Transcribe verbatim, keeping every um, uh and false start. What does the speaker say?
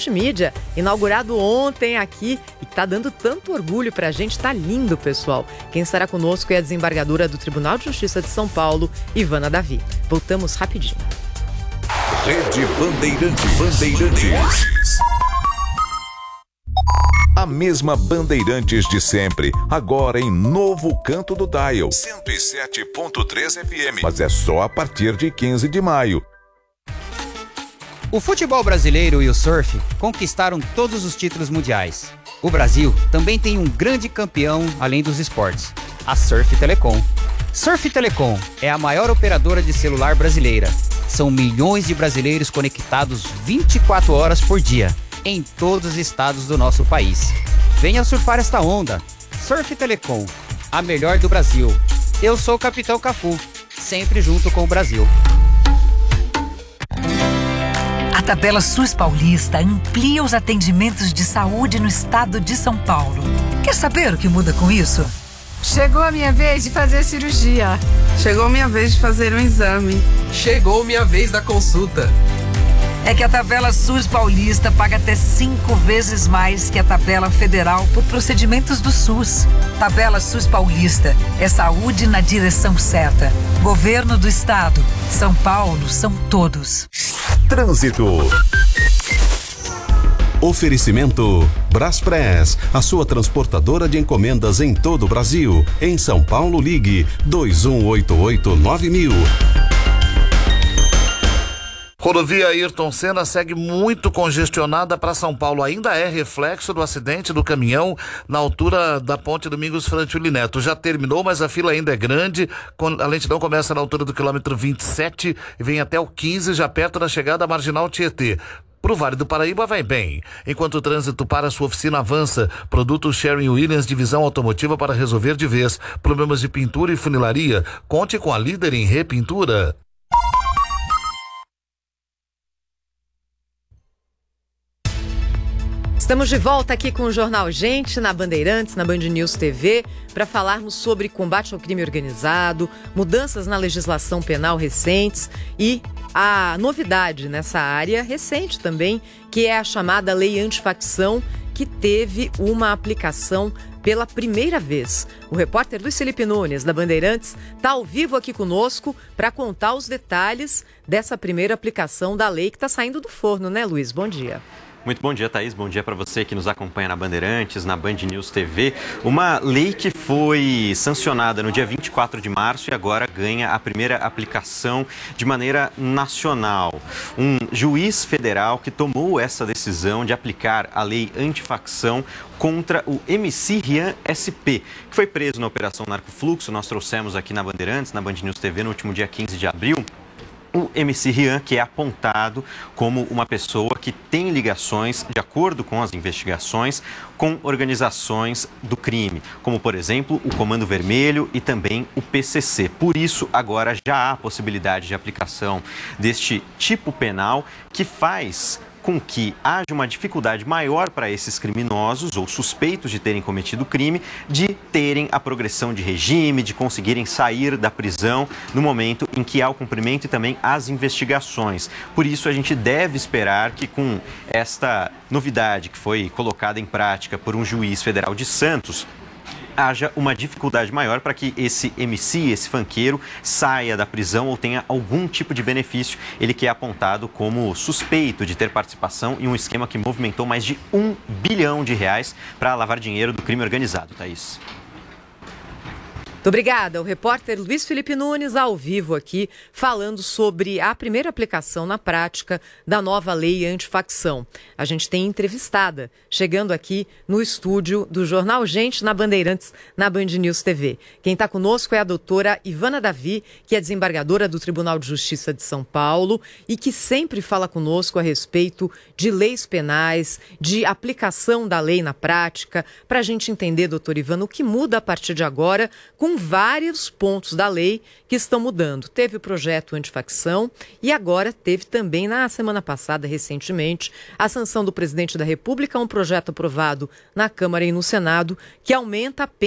multimídia, inaugurado ontem aqui e que tá dando tanto orgulho pra gente. Tá lindo, pessoal. Quem estará conosco é a desembargadora do Tribunal de Justiça de São Paulo, Ivana Davi. Voltamos rapidinho. Rede Bandeirantes. Bandeirantes. A mesma Bandeirantes de sempre, agora em novo canto do dial, cento e sete ponto três F M, mas é só a partir de quinze de maio. O futebol brasileiro e o surf conquistaram todos os títulos mundiais. O Brasil também tem um grande campeão além dos esportes, a Surf Telecom. Surf Telecom é a maior operadora de celular brasileira. São milhões de brasileiros conectados vinte e quatro horas por dia, em todos os estados do nosso país. Venha surfar esta onda. Surf Telecom, a melhor do Brasil. Eu sou o Capitão Cafu, sempre junto com o Brasil. A Tabela SUS Paulista amplia os atendimentos de saúde no estado de São Paulo. Quer saber o que muda com isso? Chegou a minha vez de fazer a cirurgia. Chegou a minha vez de fazer um exame. Chegou minha vez da consulta. É que a Tabela SUS Paulista paga até cinco vezes mais que a tabela federal por procedimentos do SUS. Tabela SUS Paulista é saúde na direção certa. Governo do Estado. São Paulo são todos. Trânsito. Oferecimento Braspress, a sua transportadora de encomendas em todo o Brasil. Em São Paulo, ligue dois um oito oito nove mil. Rodovia Ayrton Senna segue muito congestionada para São Paulo. Ainda é reflexo do acidente do caminhão na altura da ponte Domingos Frantili Neto. Já terminou, mas a fila ainda é grande. A lentidão começa na altura do quilômetro vinte e sete e vem até o quinze, já perto da chegada à Marginal Tietê. Pro Vale do Paraíba vai bem. Enquanto o trânsito para a sua oficina avança, produto Sherwin-Williams, divisão automotiva para resolver de vez problemas de pintura e funilaria. Conte com a líder em repintura. Estamos de volta aqui com o Jornal Gente, na Bandeirantes, na Band News T V, para falarmos sobre combate ao crime organizado, mudanças na legislação penal recentes e a novidade nessa área recente também, que é a chamada Lei Antifacção, que teve uma aplicação pela primeira vez. O repórter Luiz Felipe Nunes, da Bandeirantes, está ao vivo aqui conosco para contar os detalhes dessa primeira aplicação da lei que está saindo do forno, né, Luiz? Bom dia. Muito bom dia, Thaís. Bom dia para você que nos acompanha na Bandeirantes, na Band News T V. Uma lei que foi sancionada no dia vinte e quatro de março e agora ganha a primeira aplicação de maneira nacional. Um juiz federal que tomou essa decisão de aplicar a lei antifacção contra o M C Rian S P, que foi preso na Operação Narcofluxo. Nós trouxemos aqui na Bandeirantes, na Band News T V, no último dia quinze de abril. O M C Rian, que é apontado como uma pessoa que tem ligações, de acordo com as investigações, com organizações do crime, como, por exemplo, o Comando Vermelho e também o P C C. Por isso, agora já há possibilidade de aplicação deste tipo penal que faz com que haja uma dificuldade maior para esses criminosos ou suspeitos de terem cometido crime, de terem a progressão de regime, de conseguirem sair da prisão no momento em que há o cumprimento e também as investigações. Por isso, a gente deve esperar que com esta novidade que foi colocada em prática por um juiz federal de Santos, haja uma dificuldade maior para que esse M C, esse funkeiro, saia da prisão ou tenha algum tipo de benefício. Ele que é apontado como suspeito de ter participação em um esquema que movimentou mais de um bilhão de reais para lavar dinheiro do crime organizado, Thaís. Muito obrigada. O repórter Luiz Felipe Nunes, ao vivo aqui, falando sobre a primeira aplicação na prática da nova lei antifacção. A gente tem entrevistada, chegando aqui no estúdio do Jornal Gente, na Bandeirantes, na Band News T V. Quem está conosco é a doutora Ivana Davi, que é desembargadora do Tribunal de Justiça de São Paulo e que sempre fala conosco a respeito de leis penais, de aplicação da lei na prática, para a gente entender, doutora Ivana, o que muda a partir de agora com vários pontos da lei que estão mudando. Teve o projeto antifacção e agora teve também, na semana passada, recentemente, a sanção do presidente da República a um projeto aprovado na Câmara e no Senado que aumenta a pena